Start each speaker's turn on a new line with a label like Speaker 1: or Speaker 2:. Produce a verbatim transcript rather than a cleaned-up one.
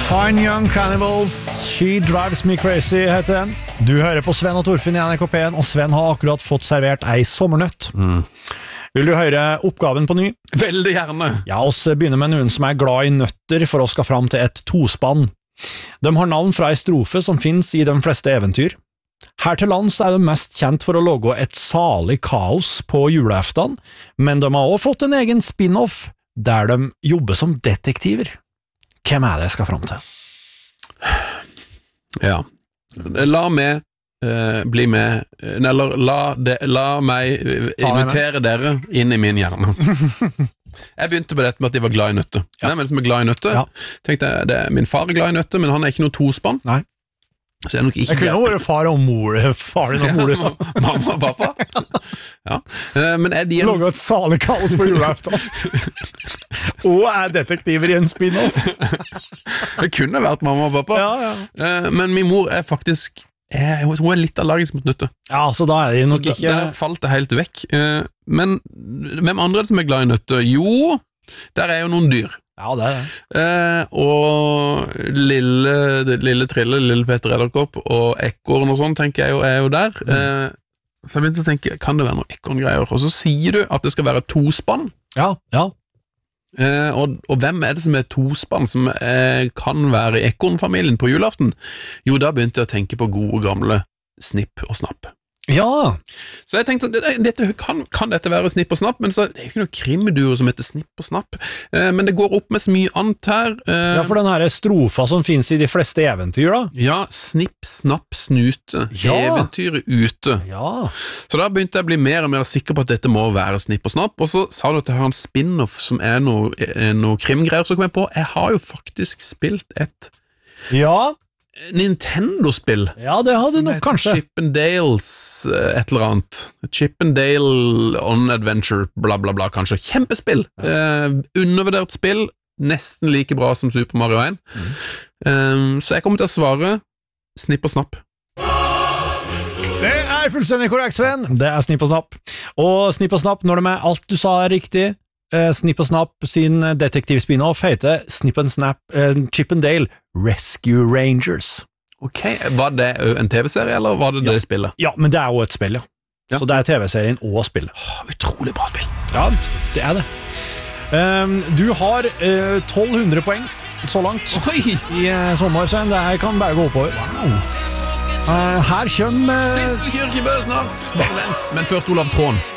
Speaker 1: Fine Young Cannibals, She Drives Me Crazy heter den. Du hører på Sven og Torfinn i N R K P en, og Sven har akkurat fått servert ei sommernøtt. Mm. Vil du høre oppgaven på ny?
Speaker 2: Veldig gjerne.
Speaker 1: Ja, oss begynner med noen som er glad i nøtter for å skal fram til et tospann. De har navn fra ei strofe som finnes i de fleste eventyr. Her til lands er de mest kjent for å lage et salig kaos på juleaften, men de har også fått en egen spin-off der de jobber som detektiver. Hvem er det jeg skal fram til?
Speaker 2: Ja, la meg uh, bli med, eller la, de, la meg invitere dere inn i min hjerne. Jeg begynte på dette med at de var glad i nøtter. Ja. Hvem er det som er glad i nøtter? Ja. Tenkte jeg, det, min far er glad i nøtter, men han er ikke noe tospann.
Speaker 1: Nei.
Speaker 2: Så jeg, nok ikke
Speaker 1: jeg kunne vært far og mor, far din og mor.
Speaker 2: Ja, mamma og pappa. Ja. Men er de en...
Speaker 1: Lager et salig kaos på juleaften. Og er detektiver i en spin-off.
Speaker 2: Det kunne vært mamma og pappa.
Speaker 1: Ja, ja.
Speaker 2: Men min mor er faktisk er, hun er litt allergisk mot nøtter.
Speaker 1: Ja, så da er de nok
Speaker 2: så
Speaker 1: ikke...
Speaker 2: Der falt det helt vekk. Men hvem andre er det som er glad i nøtter? Jo, der er jo noen dyr.
Speaker 1: Ja, det er det.
Speaker 2: Eh, og lille, lille Trille, lille Petter Edderkopp og ekorn og sånn, tenker jeg jo, er jo der. Mm. Eh, så jeg begynte å tenke, kan det være noen ekorngreier? Og så sier du at det skal være tospann.
Speaker 1: Ja, ja.
Speaker 2: Eh, og, og hvem er det som er tospann, som eh, kan være i ekornfamilien på julaften? Jo, da begynte jeg å tenke på gode gamle Snipp og Snapp.
Speaker 1: Ja!
Speaker 2: Så jeg tenkte sånn, dette, kan, kan dette være Snipp og Snapp? Men så, det er jo ikke noe krimduo som heter Snipp og Snapp. Eh, men det går opp med så mye annet her. Eh,
Speaker 1: ja, for den her strofa som finnes i de fleste eventyr, da.
Speaker 2: Ja, Snipp, Snapp, Snute. Ja. Eventyret ute.
Speaker 1: Ja.
Speaker 2: Så da begynte jeg å bli mer og mer sikker på at dette må være Snipp og Snapp. Og så sa du at jeg har en spin-off som er noe, noe krimgreier, så kom jeg på, jeg har jo faktisk spilt et...
Speaker 1: Ja.
Speaker 2: Nintendo-spill.
Speaker 1: Ja, det hadde du nok kanskje.
Speaker 2: Chip and Dales et eller annet. Chip and Dale on Adventure, bla bla bla, kanskje. Kjempespill. Ja. Eh, undervurdert spill. Nesten like bra som Super Mario one. Mm. Eh, så jeg kommer til å svare Snipp og Snapp.
Speaker 1: Det er fullstendig korrekt, Sven. Det er Snipp og Snapp. Og Snipp og Snapp, når det er alt du sa er riktig, Uh, Snipp og Snapp sin detektiv-spin-off heter Snipp and Snap uh, Chip and Dale Rescue Rangers.
Speaker 2: Ok, var det en tv-serie, eller var det
Speaker 1: ja.
Speaker 2: det spillet?
Speaker 1: Ja, men det er jo et spill, ja, ja. Så det er tv-serien og spillet.
Speaker 2: oh, Utrolig bra spill.
Speaker 1: Ja, det er det. um, Du har uh, tolv hundre poeng så langt. Oi. I uh, sommer, så det her kan bare gå oppover. Wow. uh, Her kommer uh...
Speaker 2: Sissel Kyrkjebø snart. Bare vent, men først Olav Trån.